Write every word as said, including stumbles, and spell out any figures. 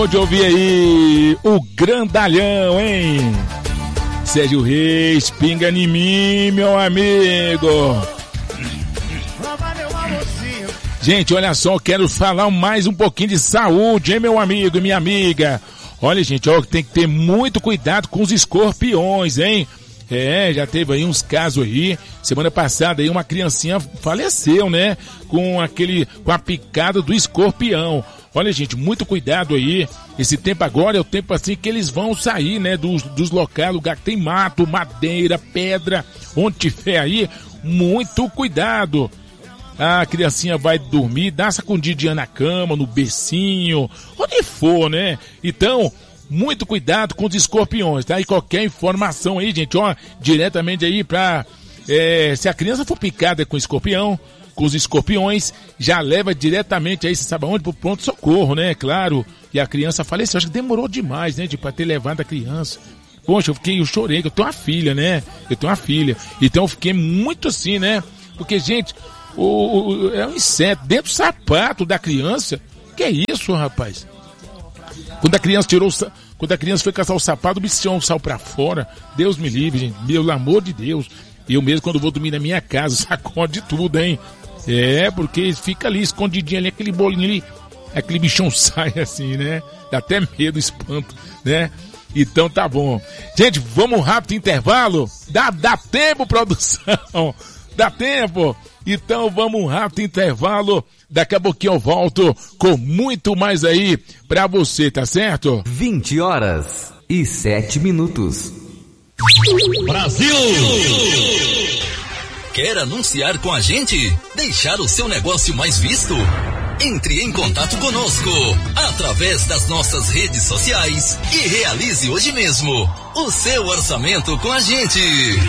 Pode ouvir aí o grandalhão, hein? Sérgio Reis, pinga em mim, meu amigo. Gente, olha só, quero falar mais um pouquinho de saúde, hein, meu amigo e minha amiga. Olha, gente, ó, tem que ter muito cuidado com os escorpiões, hein? É, já teve aí uns casos aí, semana passada aí uma criancinha faleceu, né? Com aquele, com a picada do escorpião. Olha, gente, muito cuidado aí. Esse tempo agora é o tempo assim que eles vão sair, né? Dos, dos locais, lugar que tem mato, madeira, pedra, onde tiver aí, muito cuidado. A criancinha vai dormir, dá uma sacudidinha na cama, no bercinho, onde for, né? Então, muito cuidado com os escorpiões, tá? E qualquer informação aí, gente, ó, diretamente aí pra... É, se a criança for picada com escorpião, com os escorpiões, já leva diretamente aí, você sabe aonde? Pro pronto-socorro, né? Claro. E a criança faleceu. Acho que demorou demais, né? De, pra ter levado a criança. Poxa, eu fiquei, eu chorei, que eu tenho uma filha, né? Eu tenho uma filha. Então eu fiquei muito assim, né? Porque, gente, o, o, é um inseto dentro do sapato da criança. Que é isso, rapaz? Quando a criança tirou o, quando a criança foi caçar o sapato, o bichão saiu pra fora. Deus me livre, gente. Pelo amor de Deus. Eu mesmo, quando vou dormir na minha casa, sacode tudo, hein? É, porque fica ali, escondidinho ali, aquele bolinho ali, aquele bichão sai assim, né? Dá até medo, espanto, né? Então tá bom. Gente, vamos um rápido intervalo? Dá, dá tempo, produção? Dá tempo? Então vamos um rápido intervalo. Daqui a pouquinho eu volto com muito mais aí pra você, tá certo? vinte horas e sete minutos. Brasil! Quer anunciar com a gente? Deixar o seu negócio mais visto? Entre em contato conosco através das nossas redes sociais e realize hoje mesmo o seu orçamento com a gente.